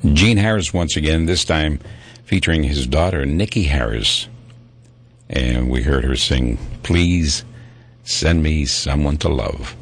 Gene Harris once again, this time featuring his daughter, Nikki Harris. And we heard her sing, Please Send Me Someone to Love.